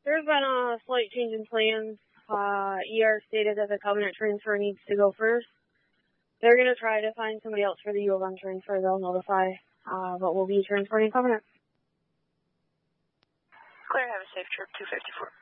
There's been a slight change in plans. ER stated that the Covenant transfer needs to go first. They're going to try to find somebody else for the U of M transfer. They'll notify, but we'll be transferring Covenant. Clear, have a safe trip, 254.